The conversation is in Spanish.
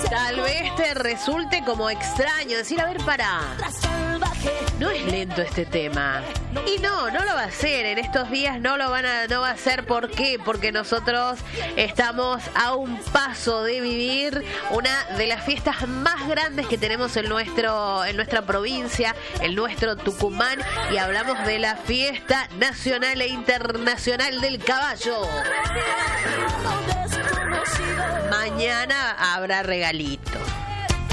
Tal vez te resulte como extraño decir, a ver, pará, no es lento este tema. Y no lo va a hacer. En estos días no va a hacer. ¿Por qué? Porque nosotros estamos a un paso de vivir una de las fiestas más grandes que tenemos en nuestra provincia, en nuestro Tucumán, y hablamos de la fiesta nacional e internacional del caballo. Mañana habrá regalitos.